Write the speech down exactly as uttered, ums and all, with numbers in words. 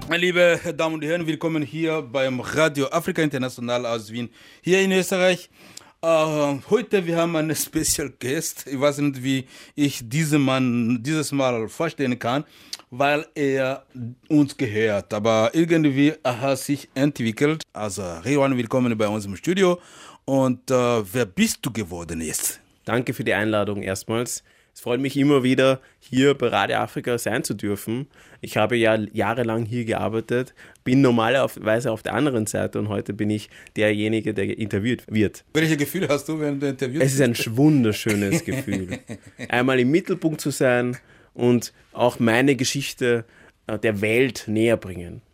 Liebe Damen und Herren, willkommen hier beim Radio Afrika International aus Wien, hier in Österreich. Uh, heute wir haben einen Special Guest. Ich weiß nicht, wie ich diesen Mann dieses Mal vorstellen kann, weil er uns gehört. Aber irgendwie er hat sich entwickelt. Also Rewan, willkommen bei uns im Studio. Und uh, wer bist du geworden jetzt? Danke für die Einladung erstmals. Es freut mich immer wieder, hier bei Radio Afrika sein zu dürfen. Ich habe ja jahrelang hier gearbeitet, bin normalerweise auf der anderen Seite und heute bin ich derjenige, der interviewt wird. Welches Gefühl hast du, wenn du interviewt wirst? Es ist ein wunderschönes Gefühl, einmal im Mittelpunkt zu sein und auch meine Geschichte der Welt näher bringen.